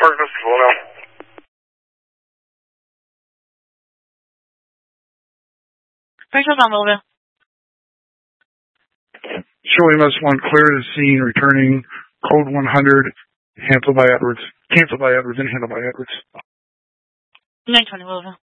Park, this is Lionel. Thanks for that, Melville. Shirley MS1, clear to scene, returning code 100, canceled by Edwards, and handled by Edwards. 920, Melville.